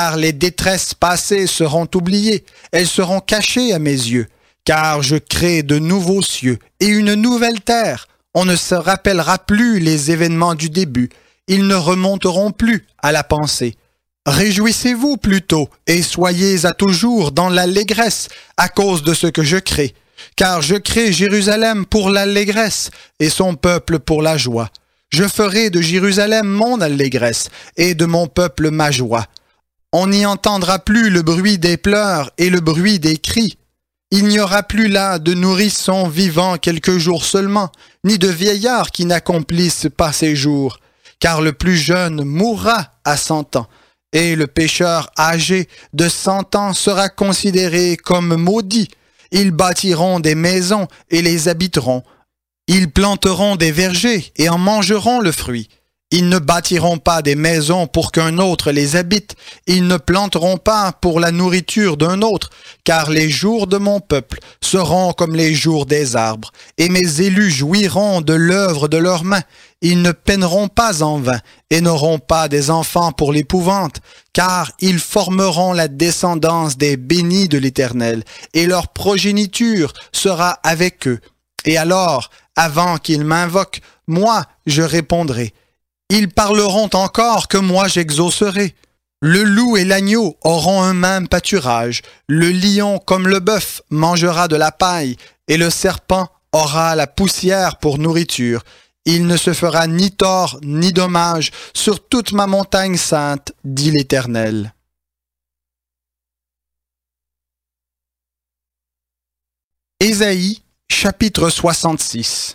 Car les détresses passées seront oubliées, elles seront cachées à mes yeux, car je crée de nouveaux cieux et une nouvelle terre. On ne se rappellera plus les événements du début, ils ne remonteront plus à la pensée. Réjouissez-vous plutôt et soyez à toujours dans l'allégresse à cause de ce que je crée, car je crée Jérusalem pour l'allégresse et son peuple pour la joie. Je ferai de Jérusalem mon allégresse et de mon peuple ma joie. On n'y entendra plus le bruit des pleurs et le bruit des cris. Il n'y aura plus là de nourrissons vivant quelques jours seulement, ni de vieillards qui n'accomplissent pas ses jours. Car le plus jeune mourra à 100 ans, et le pécheur âgé de 100 ans sera considéré comme maudit. Ils bâtiront des maisons et les habiteront. Ils planteront des vergers et en mangeront le fruit. Ils ne bâtiront pas des maisons pour qu'un autre les habite. Ils ne planteront pas pour la nourriture d'un autre, car les jours de mon peuple seront comme les jours des arbres, et mes élus jouiront de l'œuvre de leurs mains. Ils ne peineront pas en vain, et n'auront pas des enfants pour l'épouvante, car ils formeront la descendance des bénis de l'Éternel, et leur progéniture sera avec eux. Et alors, avant qu'ils m'invoquent, moi je répondrai. Ils parleront encore que moi j'exaucerai. Le loup et l'agneau auront un même pâturage. Le lion comme le bœuf mangera de la paille, et le serpent aura la poussière pour nourriture. Il ne se fera ni tort ni dommage sur toute ma montagne sainte, dit l'Éternel. Ésaïe, chapitre 66.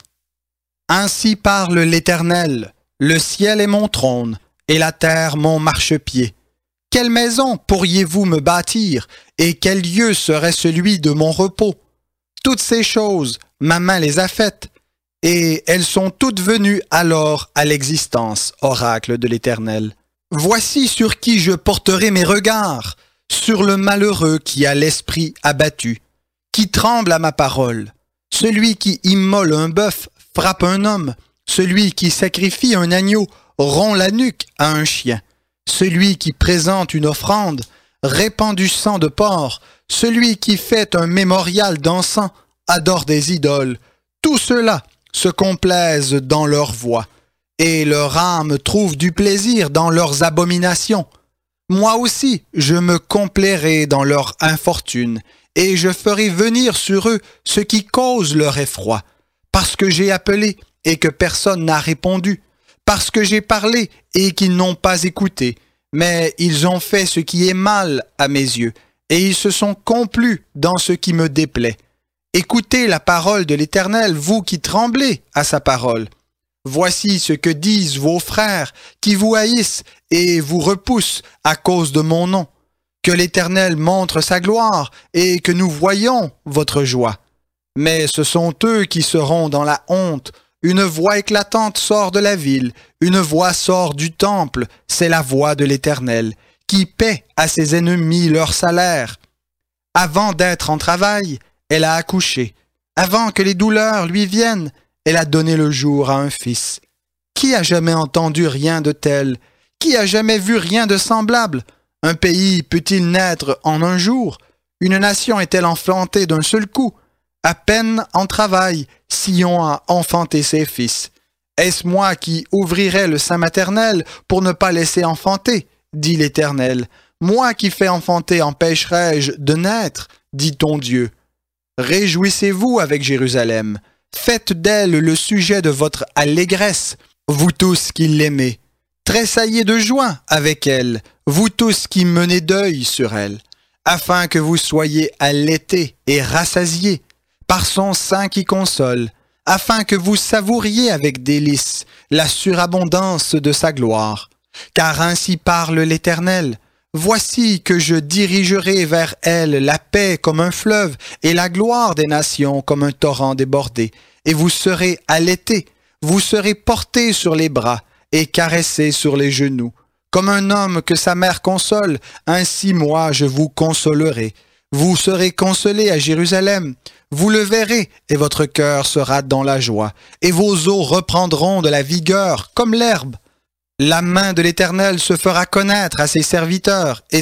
Ainsi parle l'Éternel. Le ciel est mon trône, et la terre mon marchepied. Quelle maison pourriez-vous me bâtir, et quel lieu serait celui de mon repos? Toutes ces choses, ma main les a faites, et elles sont toutes venues alors à l'existence, oracle de l'Éternel. Voici sur qui je porterai mes regards, sur le malheureux qui a l'esprit abattu, qui tremble à ma parole. Celui qui immole un bœuf frappe un homme. Celui qui sacrifie un agneau rompt la nuque à un chien. Celui qui présente une offrande répand du sang de porc. Celui qui fait un mémorial d'encens adore des idoles. Tous ceux-là se complaisent dans leur voix, et leur âme trouve du plaisir dans leurs abominations. Moi aussi, je me complairai dans leur infortune, et je ferai venir sur eux ce qui cause leur effroi, parce que j'ai appelé et que personne n'a répondu, parce que j'ai parlé et qu'ils n'ont pas écouté, mais ils ont fait ce qui est mal à mes yeux, et ils se sont complus dans ce qui me déplaît. Écoutez la parole de l'Éternel, vous qui tremblez à sa parole. Voici ce que disent vos frères qui vous haïssent et vous repoussent à cause de mon nom. Que l'Éternel montre sa gloire et que nous voyons votre joie. Mais ce sont eux qui seront dans la honte. Une voix éclatante sort de la ville, une voix sort du temple, c'est la voix de l'Éternel, qui paie à ses ennemis leur salaire. Avant d'être en travail, elle a accouché. Avant que les douleurs lui viennent, elle a donné le jour à un fils. Qui a jamais entendu rien de tel? Qui a jamais vu rien de semblable? Un pays peut-il naître en un jour? Une nation est-elle enfantée d'un seul coup? À peine en travail, Sion a enfanté ses fils. Est-ce moi qui ouvrirai le sein maternel pour ne pas laisser enfanter, dit l'Éternel. Moi qui fais enfanter empêcherai-je de naître, dit ton Dieu. Réjouissez-vous avec Jérusalem. Faites d'elle le sujet de votre allégresse, vous tous qui l'aimez. Tressaillez de joie avec elle, vous tous qui menez deuil sur elle, afin que vous soyez allaités et rassasiés par son sein qui console, afin que vous savouriez avec délice la surabondance de sa gloire. Car ainsi parle l'Éternel, voici que je dirigerai vers elle la paix comme un fleuve et la gloire des nations comme un torrent débordé, et vous serez allaités, vous serez portés sur les bras et caressés sur les genoux. Comme un homme que sa mère console, ainsi moi je vous consolerai. Vous serez consolés à Jérusalem. Vous le verrez, et votre cœur sera dans la joie, et vos os reprendront de la vigueur comme l'herbe. La main de l'Éternel se fera connaître à ses serviteurs, et